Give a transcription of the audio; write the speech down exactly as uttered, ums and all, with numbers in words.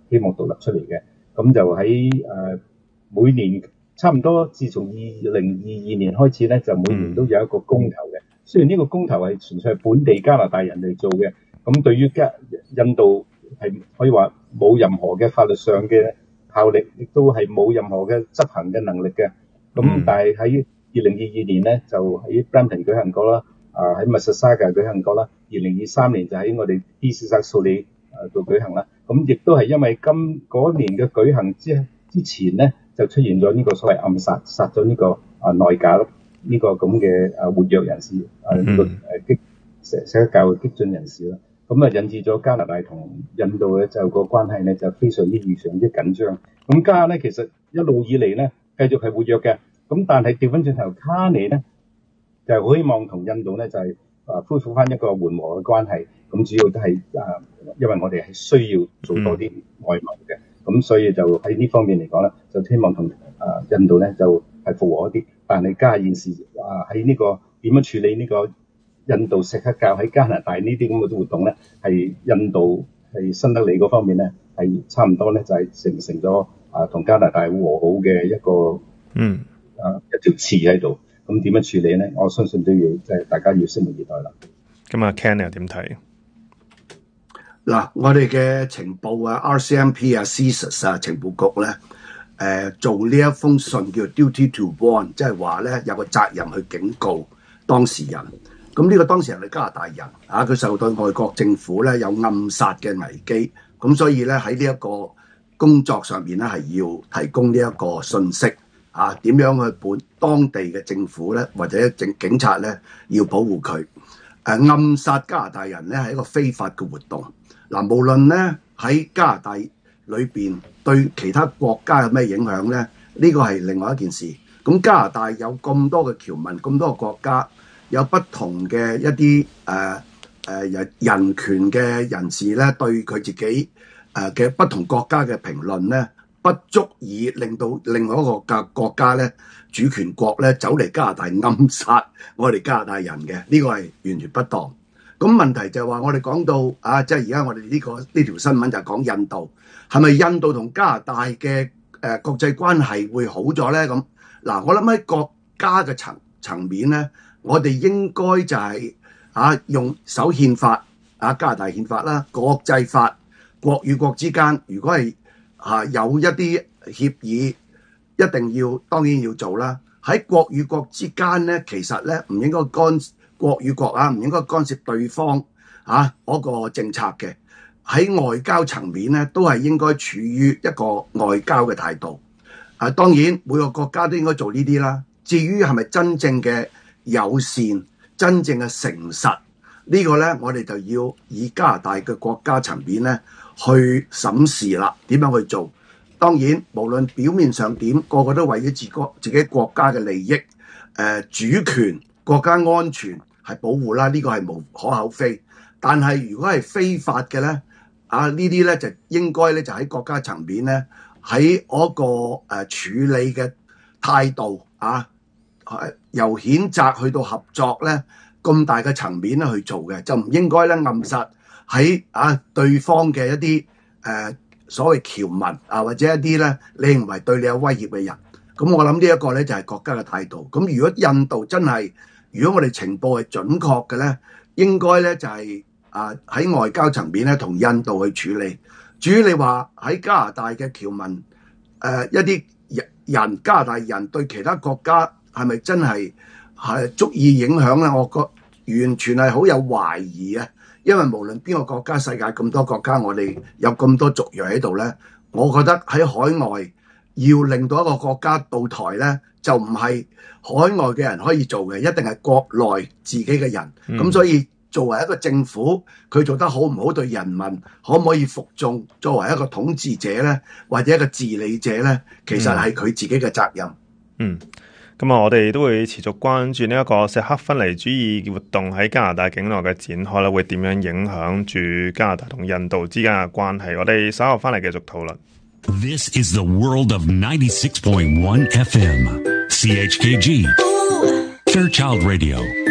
希望獨立出嚟嘅。咁就喺誒、呃、每年差唔多，自從二零二二年開始咧，就每年都有一個公投嘅。雖然呢個公投係純粹係本地加拿大人嚟做嘅，咁對於加印度係可以話冇任何嘅法律上嘅效力，亦都係冇任何嘅執行嘅能力嘅。咁、嗯、但係喺二零二二年咧，就喺 Brampton 舉行過啦，啊喺 Mississauga 舉行過啦，二零二三年就喺我哋 B C 薩蘇里誒度舉行啦。咁亦都係因為今嗰年嘅舉行之之前咧，就出現咗呢個所謂暗殺，殺咗呢、這個啊內教呢個咁嘅啊活躍人士啊呢、這個誒激社社教嘅激進人士啦。咁啊引致咗加拿大同印度咧就個關係咧就非常之異常之緊張。咁加咧其實一路以嚟咧繼續係活躍嘅。咁但係調翻轉頭，卡尼咧就好希望同印度咧就係、是、啊恢復翻一個緩和嘅關係。咁主要都係啊，因為我哋係需要做多啲外貿嘅，咁、嗯、所以就喺呢方面嚟講咧，就希望同啊印度咧就係復和一啲。但係加現時啊喺呢個點樣處理呢個印度錫克教喺加拿大呢啲咁嘅活動咧，係印度係新德里嗰方面咧係差唔多咧就係形成咗啊同加拿大和好嘅一個嗯啊一條刺喺度。咁點樣處理咧？我相信都要即係大家要拭目以待啦。 咁啊 Ken 又點睇？ 嗱，我哋嘅情報啊 ，R C M P 啊 ，C S I S 啊，情報局咧，誒、呃、做呢一封信叫 duty to warn，即係話咧有個責任去警告當事人。咁呢個當事人係加拿大人啊，佢受到外國政府咧有暗殺嘅危機，咁所以咧喺呢一個工作上邊咧係要提供呢一個信息啊，點樣去本當地嘅政府咧或者警警察咧要保護佢。誒、啊、暗殺加拿大人咧係一個非法嘅活動。嗱，無論咧喺加拿大裏邊對其他國家有咩影響咧，呢個係另外一件事。咁加拿大有咁多嘅僑民，咁多個國家，有不同嘅一啲誒誒人人權嘅人士咧，對佢自己誒嘅、呃、不同國家嘅評論咧，不足以令到另外一個嘅國家咧主權國咧走嚟加拿大暗殺我哋加拿大人嘅，呢、這個係完全不當。咁問題就係話，我哋講到啊，即係而家我哋呢、這個呢條新聞就係講印度，係咪印度同加拿大嘅誒、呃、國際關係會好咗咧？咁嗱，我諗喺國家嘅層層面咧，我哋應該就係、是、啊用守憲法啊加拿大憲法啦，國際法，國與國之間，如果係啊有一啲協議，一定要當然要做啦。喺國與國之間咧，其實咧唔應該干國與國啊，唔應該干涉對方啊嗰個政策嘅。喺外交層面咧，都係應該處於一個外交嘅態度。啊，當然每個國家都應該做呢啲啦。至於係咪真正嘅友善、真正嘅誠實，呢個咧我哋就要以加拿大嘅國家層面咧去審視啦，點樣去做。當然無論表面上點，個個都為咗自國自己國家嘅利益、誒、呃、主權、國家安全係保護啦，呢、這個係無可厚非。但係如果係非法嘅咧，啊呢啲咧就應該咧就喺國家層面咧喺嗰個誒、呃、處理嘅態度啊，由譴責去到合作咧咁大嘅層面咧去做嘅，就唔應該咧暗殺喺啊對方嘅一啲誒、呃、所謂僑民啊，或者一啲咧你認為對你有威脅嘅人。咁我諗呢一個咧就係國家嘅態度。咁如果印度真係，如果我哋情報係準確嘅咧，應該咧就係、是、啊喺外交層面咧同印度去處理。至於你話喺加拿大嘅僑民誒、呃、一啲人加拿大人對其他國家係咪真係係足以影響咧？我覺完全係好有懷疑啊！因為無論邊個國家，世界咁多國家，我哋有咁多族裔喺度咧，我覺得喺海外要令到一個國家到台咧，就唔係海外嘅人可以做嘅，一定係國內自己嘅人。咁、嗯、所以作為一個政府，佢做得好唔好對人民，可唔可以服眾？作為一個統治者咧，或者一個治理者咧，其實係佢自己嘅責任。 嗯。咁啊，我哋都會持續關注呢一個錫克分離主義活動喺加拿大境內嘅展開咧，會點樣影響住加拿大同印度之間嘅關係？我哋稍後翻嚟繼續討論。 This is the world of ninety-six point one F M C H K G Fairchild Radio。